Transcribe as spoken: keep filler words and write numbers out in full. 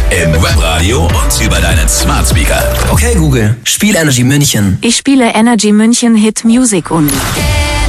im Webradio und über deinen Smart Speaker. Okay Google, spiel Energy München. Ich spiele Energy München Hit Music und...